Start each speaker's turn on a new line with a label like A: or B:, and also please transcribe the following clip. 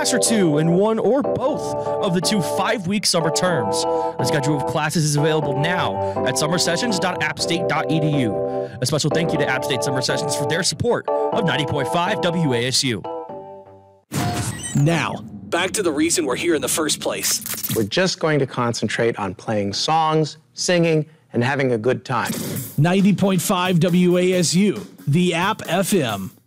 A: class or two in one or both of the 2 5-week summer terms. The schedule of classes is available now at summersessions.appstate.edu. A special thank you to App State Summer Sessions for their support of 90.5 WASU.
B: Now, back to the reason we're here in the first place.
C: We're just going to concentrate on playing songs, singing, and having a good time.
B: 90.5 WASU, the App FM.